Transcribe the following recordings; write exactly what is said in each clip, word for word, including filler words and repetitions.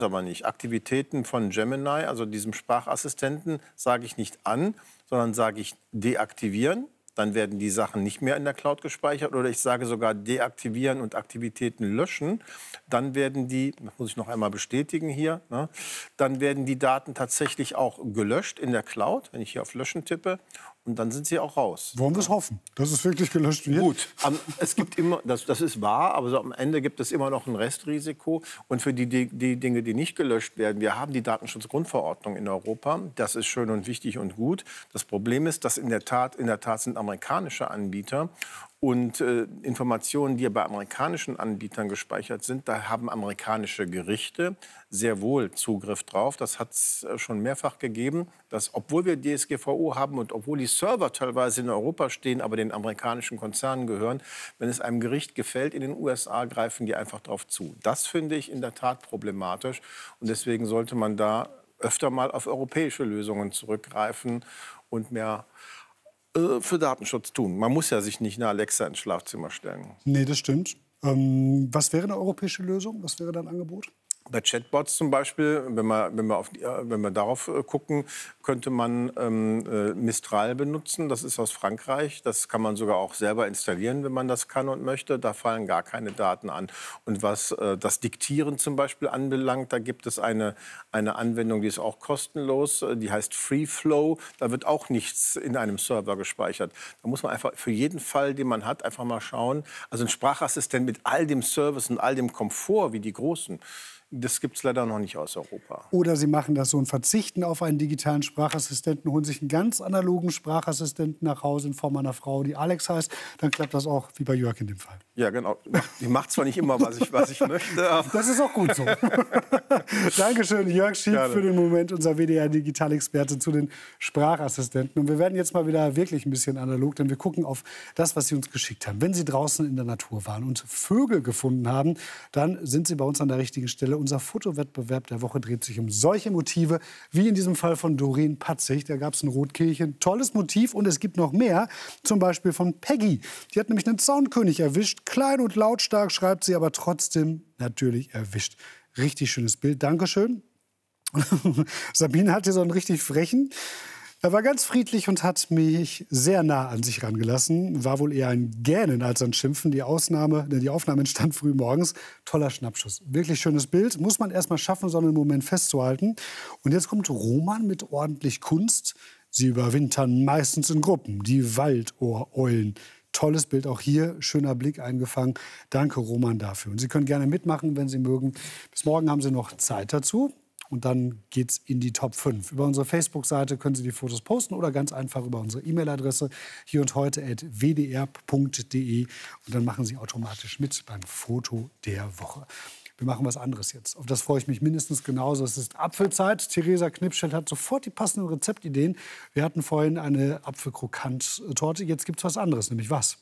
aber nicht. Aktivitäten von Gemini, also diesem Sprachassistenten, sage ich nicht an, sondern sage ich deaktivieren. Dann werden die Sachen nicht mehr in der Cloud gespeichert. Oder ich sage sogar deaktivieren und Aktivitäten löschen. Dann werden die, das muss ich noch einmal bestätigen hier, ne, dann werden die Daten tatsächlich auch gelöscht in der Cloud, wenn ich hier auf Löschen tippe. Und dann sind sie auch raus. Wollen wir es hoffen, dass es wirklich gelöscht wird? Gut, um, es gibt immer, das, das ist wahr, aber so am Ende gibt es immer noch ein Restrisiko. Und für die, die, die Dinge, die nicht gelöscht werden, wir haben die Datenschutzgrundverordnung in Europa. Das ist schön und wichtig und gut. Das Problem ist, dass in der Tat, in der Tat sind amerikanische Anbieter. Und äh, Informationen, die bei amerikanischen Anbietern gespeichert sind, da haben amerikanische Gerichte sehr wohl Zugriff drauf. Das hat es äh, schon mehrfach gegeben, dass obwohl wir D S G V O haben und obwohl die Server teilweise in Europa stehen, aber den amerikanischen Konzernen gehören, wenn es einem Gericht gefällt in den U S A, greifen die einfach drauf zu. Das finde ich in der Tat problematisch. Und deswegen sollte man da öfter mal auf europäische Lösungen zurückgreifen und mehr für Datenschutz tun. Man muss ja sich nicht eine Alexa ins Schlafzimmer stellen. Nee, das stimmt. Ähm, was wäre eine europäische Lösung? Was wäre dein Angebot? Bei Chatbots zum Beispiel, wenn wir, wenn wir, auf, wenn wir darauf gucken, könnte man ähm, Mistral benutzen. Das ist aus Frankreich. Das kann man sogar auch selber installieren, wenn man das kann und möchte. Da fallen gar keine Daten an. Und was äh, das Diktieren zum Beispiel anbelangt, da gibt es eine, eine Anwendung, die ist auch kostenlos. Die heißt FreeFlow. Da wird auch nichts in einem Server gespeichert. Da muss man einfach für jeden Fall, den man hat, einfach mal schauen. Also ein Sprachassistent mit all dem Service und all dem Komfort wie die großen, das gibt es leider noch nicht aus Europa. Oder Sie machen das so und verzichten auf einen digitalen Sprachassistenten, holen sich einen ganz analogen Sprachassistenten nach Hause in Form einer Frau, die Alex heißt. Dann klappt das auch wie bei Jörg in dem Fall. Ja, genau. Die macht zwar nicht immer, was ich, was ich möchte. Aber das ist auch gut so. Dankeschön, Jörg Schieb, Gerne. für den Moment, unser W D R-Digitalexperte zu den Sprachassistenten. Und wir werden jetzt mal wieder wirklich ein bisschen analog, denn wir gucken auf das, was Sie uns geschickt haben. Wenn Sie draußen in der Natur waren und Vögel gefunden haben, dann sind Sie bei uns an der richtigen Stelle. Unser Fotowettbewerb der Woche dreht sich um solche Motive, wie in diesem Fall von Doreen Patzig. Da gab es ein Rotkehlchen, tolles Motiv, und es gibt noch mehr, zum Beispiel von Peggy. Die hat nämlich einen Zaunkönig erwischt, klein und lautstark, schreibt sie, aber trotzdem natürlich erwischt. Richtig schönes Bild, Dankeschön. Sabine hatte so einen richtig frechen. Er war ganz friedlich und hat mich sehr nah an sich rangelassen. War wohl eher ein Gähnen als ein Schimpfen. Die, Ausnahme, die Aufnahme entstand früh morgens. Toller Schnappschuss. Wirklich schönes Bild. Muss man erst mal schaffen, so einen Moment festzuhalten. Und jetzt kommt Roman mit ordentlich Kunst. Sie überwintern meistens in Gruppen. Die Waldohreulen. Tolles Bild auch hier. Schöner Blick eingefangen. Danke, Roman, dafür. Und Sie können gerne mitmachen, wenn Sie mögen. Bis morgen haben Sie noch Zeit dazu. Und dann geht's in die Top fünf. Über unsere Facebook-Seite können Sie die Fotos posten oder ganz einfach über unsere E-Mail-Adresse hier und heute at w d r punkt d e. Und dann machen Sie automatisch mit beim Foto der Woche. Wir machen was anderes jetzt. Auf das freue ich mich mindestens genauso. Es ist Apfelzeit. Theresa Knipschel hat sofort die passenden Rezeptideen. Wir hatten vorhin eine Apfelkrokant-Torte. Jetzt gibt's was anderes, nämlich was?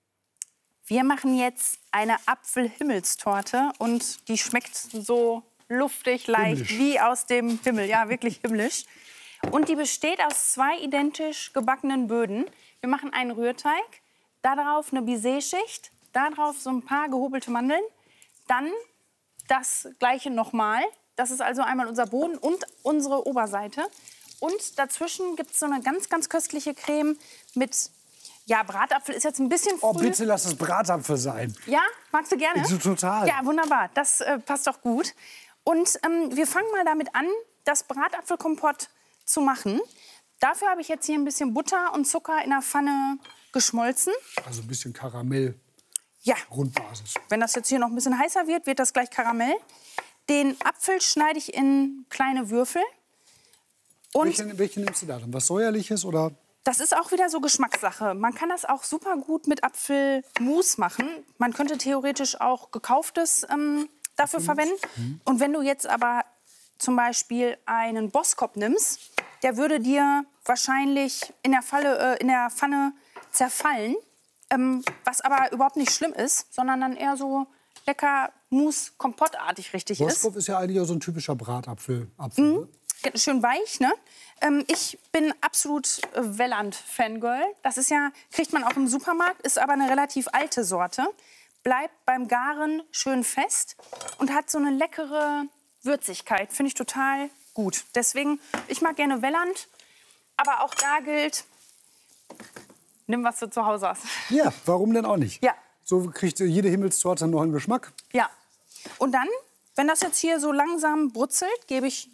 Wir machen jetzt eine Apfelhimmelstorte und die schmeckt so luftig, leicht, himmlisch, wie aus dem Himmel. Ja, wirklich himmlisch. Und die besteht aus zwei identisch gebackenen Böden. Wir machen einen Rührteig, darauf eine Baiser-Schicht, darauf so ein paar gehobelte Mandeln, dann das Gleiche nochmal. Das ist also einmal unser Boden und unsere Oberseite. Und dazwischen gibt es so eine ganz, ganz köstliche Creme mit, ja, Bratapfel ist jetzt ein bisschen früh. Oh, bitte lass es Bratapfel sein. Ja, magst du gerne? So, total. Ja, wunderbar. Das äh, passt doch gut. Und ähm, wir fangen mal damit an, das Bratapfelkompott zu machen. Dafür habe ich jetzt hier ein bisschen Butter und Zucker in der Pfanne geschmolzen. Also ein bisschen Karamell. Ja. Grundbasis. Wenn das jetzt hier noch ein bisschen heißer wird, wird das gleich Karamell. Den Apfel schneide ich in kleine Würfel. Und welche, welche nimmst du da dann? Was Säuerliches oder? Das ist auch wieder so Geschmackssache. Man kann das auch super gut mit Apfelmus machen. Man könnte theoretisch auch gekauftes ähm, dafür verwenden. Mhm. Und wenn du jetzt aber zum Beispiel einen Boskop nimmst, der würde dir wahrscheinlich in der, Falle, äh, in der Pfanne zerfallen, ähm, was aber überhaupt nicht schlimm ist, sondern dann eher so lecker Mousse-Kompottartig richtig ist. Boskop ist ja eigentlich auch so ein typischer Bratapfel. Apfel, mhm. ne? Schön weich, ne? Ähm, ich bin absolut äh, Welland-Fangirl. Das ist ja, kriegt man auch im Supermarkt, ist aber eine relativ alte Sorte. Bleibt beim Garen schön fest und hat so eine leckere Würzigkeit. Finde ich total gut. Deswegen, ich mag gerne Welland. Aber auch da gilt, nimm, was du zu Hause hast. Ja, warum denn auch nicht? Ja. So kriegt jede Himmelstorte noch einen Geschmack. Ja. Und dann, wenn das jetzt hier so langsam brutzelt, gebe ich